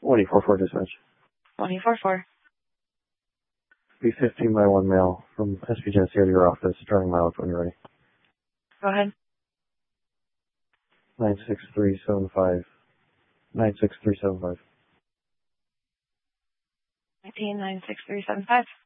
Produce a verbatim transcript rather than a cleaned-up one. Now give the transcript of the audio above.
one eight four four dispatch. one eight four four. B fifteen by one male from S P Genesee to your office, starting mileage when you're ready. Go ahead. nine six three seven five. nine six three seven five. nineteen nine six three seven five.